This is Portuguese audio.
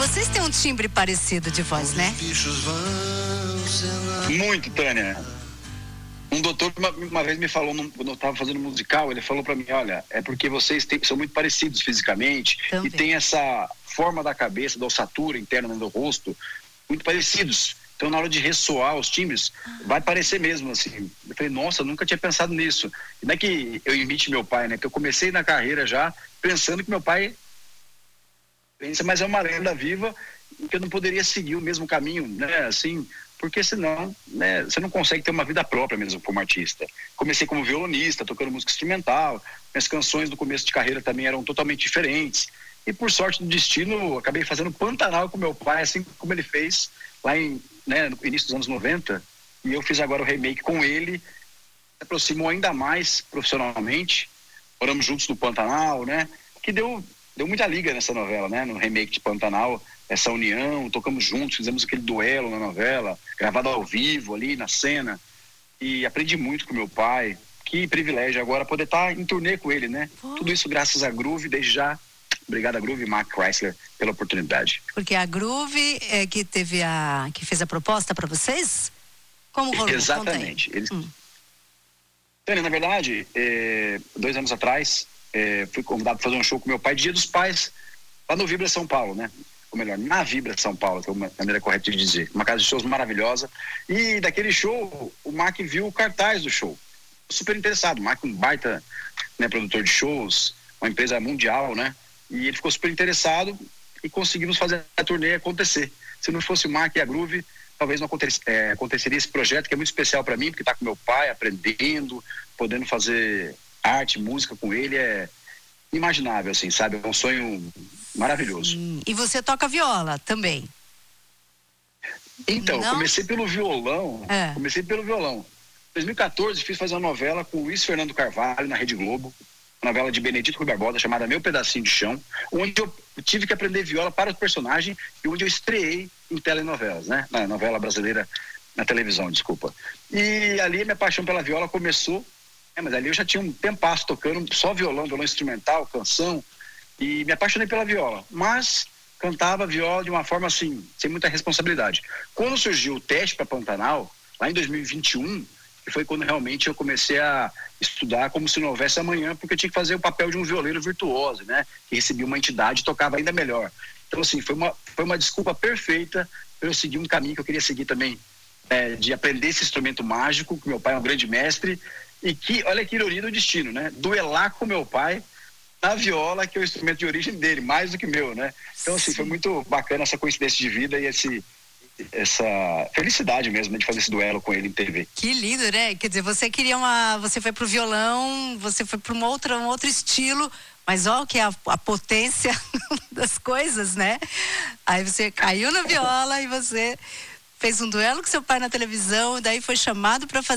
Vocês têm um timbre parecido de voz, né? Muito, Tânia. Um doutor uma vez me falou, quando eu estava fazendo musical, ele falou para mim, olha, é porque vocês são muito parecidos fisicamente. Também. E tem essa forma da cabeça, da ossatura interna do rosto, muito parecidos. Então, na hora de ressoar os timbres, vai parecer mesmo, assim. Eu falei, nossa, eu nunca tinha pensado nisso. E não é que eu imite meu pai, né? Que eu comecei na carreira já pensando que meu pai pensa, mas é uma lenda viva e que eu não poderia seguir o mesmo caminho, né? Assim, porque senão, né, você não consegue ter uma vida própria mesmo como artista. Comecei como violonista, tocando música instrumental. Minhas canções do começo de carreira também eram totalmente diferentes. E por sorte do destino, acabei fazendo Pantanal com meu pai, assim como ele fez lá no início dos anos 90. E eu fiz agora o remake com ele. Se aproximou ainda mais profissionalmente. Moramos juntos no Pantanal, né? Que deu muita liga nessa novela, né? No remake de Pantanal, essa união, tocamos juntos, fizemos aquele duelo na novela, gravado ao vivo ali na cena. E aprendi muito com meu pai. Que privilégio agora poder estar em turnê com ele, né? Tudo isso graças a Groove, desde já. Obrigado a Groove e Mark Chrysler pela oportunidade. Porque a Groove é que fez a proposta para vocês? Como rolou? Exatamente. Tânia, na verdade, 2 anos atrás, fui convidado para fazer um show com meu pai, Dia dos Pais, lá no Vibra São Paulo, né? Ou melhor, na Vibra São Paulo, que é a maneira correta de dizer. Uma casa de shows maravilhosa. E daquele show, o Mark viu o cartaz do show. Super interessado. O Mark é um baita, né, produtor de shows, uma empresa mundial, né? E ele ficou super interessado e conseguimos fazer a turnê acontecer. Se não fosse o Mark e a Groove, talvez não aconteceria esse projeto, que é muito especial para mim, porque tá com meu pai, aprendendo, podendo fazer arte, música com ele, é inimaginável, assim, sabe? É um sonho maravilhoso. E você toca viola também? Então, comecei pelo violão. Em 2014, fiz fazer uma novela com o Luiz Fernando Carvalho, na Rede Globo, uma novela de Benedito Rui Barbosa, chamada Meu Pedacinho de Chão, onde eu tive que aprender viola para o personagem e onde eu estreei em telenovelas, né? Na novela brasileira, na televisão, desculpa. E ali minha paixão pela viola começou, mas ali eu já tinha um tempasso tocando só violão instrumental, canção, e me apaixonei pela viola. Mas cantava viola de uma forma assim, sem muita responsabilidade. Quando surgiu o teste para Pantanal, lá em 2021, que foi quando realmente eu comecei a estudar como se não houvesse amanhã, porque eu tinha que fazer o papel de um violeiro virtuoso, né? Que recebia uma entidade e tocava ainda melhor. Então, assim, foi uma desculpa perfeita para eu seguir um caminho que eu queria seguir também, de aprender esse instrumento mágico, que meu pai é um grande mestre, e que, olha que ironia do destino, né? Duelar com meu pai na viola, que é o instrumento de origem dele, mais do que meu, né? Então, assim, foi muito bacana essa coincidência de vida e essa felicidade mesmo, né, de fazer esse duelo com ele em TV. Que lindo, né? Quer dizer, você foi pro violão, você foi para um outro estilo, mas ó, que é a potência das coisas, né? Aí você caiu na viola e você fez um duelo com seu pai na televisão, daí foi chamado para fazer